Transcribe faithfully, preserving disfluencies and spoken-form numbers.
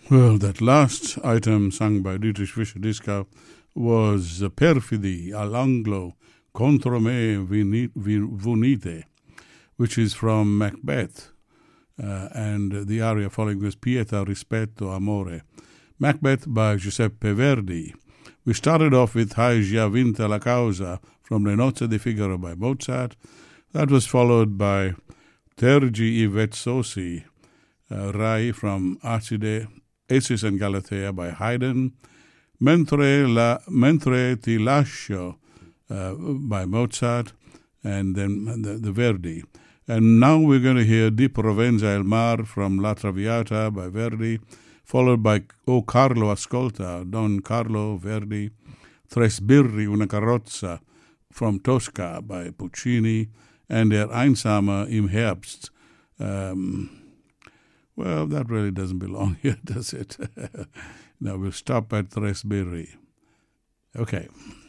Well, that last item sung by Dietrich Fischer-Dieskau was Perfidi all'anglo contro me vunite, which is from Macbeth. Uh, and the aria following was Pietà, rispetto, amore. Macbeth by Giuseppe Verdi. We started off with Hai già vinta la causa from Le Nozze di Figaro by Mozart. That was followed by Tergi I Vezzosi, uh, Rai from Acide, Acis and Galatea by Haydn. Mentre, la, Mentre ti lascio uh, by Mozart, and then the, the Verdi. And now we're going to hear Di Provenza il Mar from La Traviata by Verdi, followed by O Carlo Ascolta, Don Carlo Verdi, Tres Birri, una carrozza from Tosca by Puccini, and Der Einsame im Herbst. Um, well, that really doesn't belong here, does it? Now we'll stop at Tres Birri. Okay.